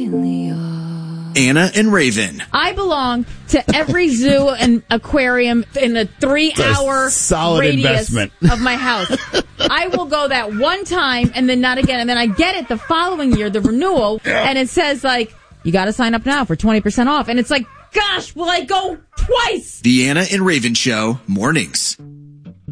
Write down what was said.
Anna and Raven. I belong to every zoo and aquarium in a 3-hour solid radius investment of my house. I will go that one time and then not again. And then I get it the following year, the renewal, and it says, like, you got to sign up now for 20% off. And it's like, gosh, will I go twice? The Anna and Raven Show, mornings.